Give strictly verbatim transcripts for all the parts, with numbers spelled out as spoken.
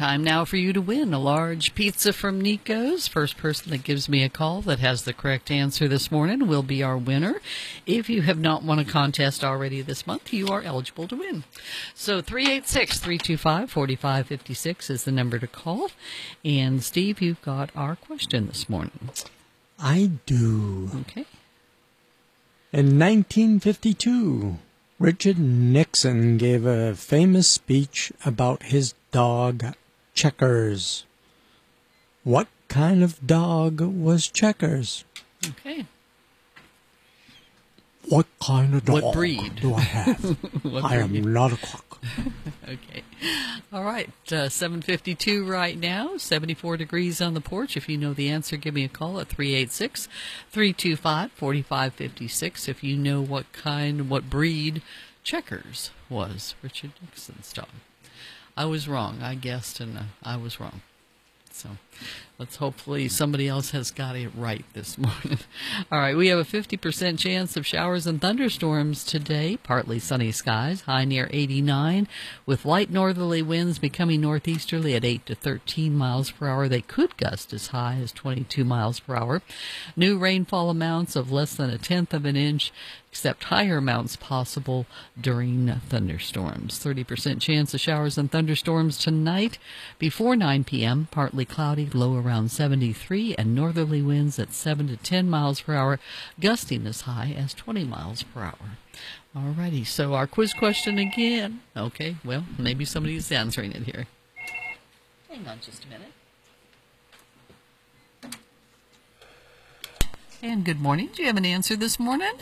Time now for you to win a large pizza from Nico's. First person that gives me a call that has the correct answer this morning will be our winner. If you have not won a contest already this month, you are eligible to win. So three eight six, three two five, four five five six is the number to call. And Steve, you've got our question this morning. I do. Okay. In nineteen fifty-two, Richard Nixon gave a famous speech about his dog, Checkers. What kind of dog was Checkers? Okay. What kind of dog What breed do I have? I am not a cock. Okay. All right. Uh, seven fifty-two right now, seventy-four degrees on the porch. If you know the answer, give me a call at three eight six, three two five, four five five six. If you know what kind, what breed Checkers was, Richard Nixon's dog. I was wrong. I guessed, and uh, I was wrong. So let's hopefully somebody else has got it right this morning. All right, we have a fifty percent chance of showers and thunderstorms today. Partly sunny skies, high near eighty-nine, with light northerly winds becoming northeasterly at eight to thirteen miles per hour. They could gust as high as twenty-two miles per hour. New rainfall amounts of less than a tenth of an inch, except higher amounts possible during thunderstorms. thirty percent chance of showers and thunderstorms tonight. Before nine p.m., partly cloudy, low around seventy-three, and northerly winds at seven to ten miles per hour, gusting as high as twenty miles per hour. All righty, so our quiz question again. Okay, well, maybe somebody's answering it here. Hang on just a minute. And good morning. Do you have an answer this morning?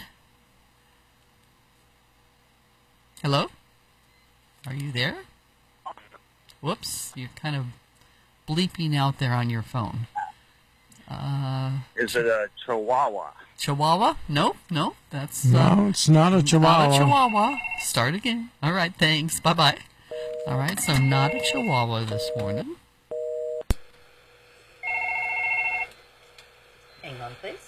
Hello? Are you there? Whoops, you're kind of bleeping out there on your phone. Uh, Is it a Chihuahua? Chihuahua? Nope, nope. That's No, uh, it's not a Chihuahua. not a Chihuahua. Start again. All right, thanks. Bye-bye. All right, so not a Chihuahua this morning. Hang on, please.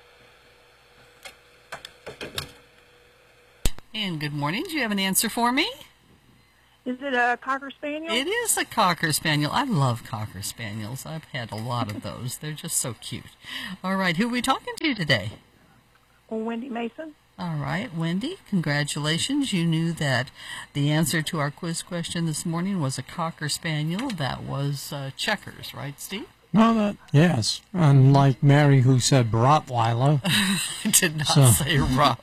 And good morning. Do you have an answer for me? Is it a Cocker Spaniel? It is a Cocker Spaniel. I love Cocker Spaniels. I've had a lot of those. They're just so cute. All right, who are we talking to today? Wendy Mason. All right, Wendy, congratulations. You knew that the answer to our quiz question this morning was a Cocker Spaniel. That was uh, Checkers, right, Steve? No, that, yes. Unlike Mary, who said Rottweiler. I did not So. say Rot.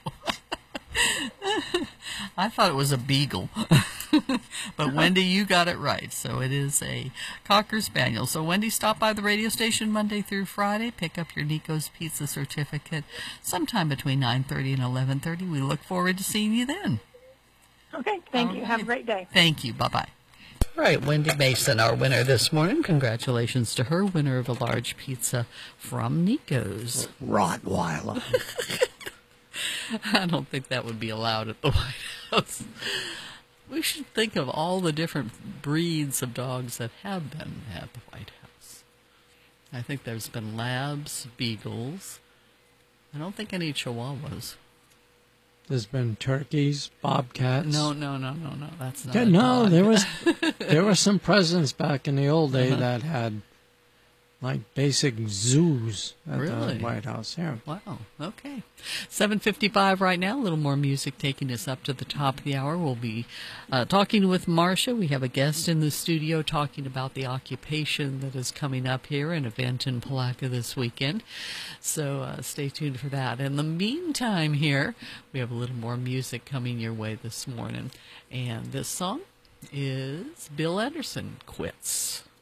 I thought it was a beagle. But Wendy, you got it right. So it is a Cocker Spaniel. So Wendy, stop by the radio station Monday through Friday. Pick up your Nico's Pizza certificate sometime between nine thirty and eleven thirty. We look forward to seeing you then. Okay, thank All you. right. Have a great day. Thank you. Bye-bye. All right, Wendy Mason, our winner this morning. Congratulations to her, winner of a large pizza from Nico's. Rottweiler. I don't think that would be allowed at the White House. We should think of all the different breeds of dogs that have been at the White House. I think there's been labs, beagles. I don't think any chihuahuas. There's been turkeys, bobcats. No, no, no, no, no. That's not. Yeah, a no, dog. there was there were some presidents back in the old day Uh-huh. that had like basic zoos at Really? the White House. Yeah. Wow. Okay. seven fifty-five right now. A little more music taking us up to the top of the hour. We'll be uh, talking with Marcia. We have a guest in the studio talking about the occupation that is coming up here, an event in Palaca this weekend. So uh, stay tuned for that. In the meantime here, we have a little more music coming your way this morning. And this song is Bill Anderson, Quits.